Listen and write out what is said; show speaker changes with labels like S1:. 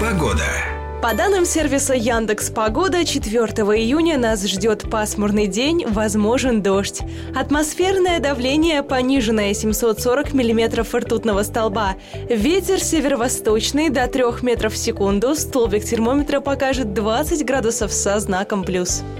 S1: Погода.
S2: По данным сервиса Яндекс.Погода, 4 июня нас ждет пасмурный день, возможен дождь. Атмосферное давление пониженное 740 миллиметров ртутного столба. Ветер северо-восточный до 3 метров в секунду. Столбик термометра покажет 20 градусов со знаком плюс.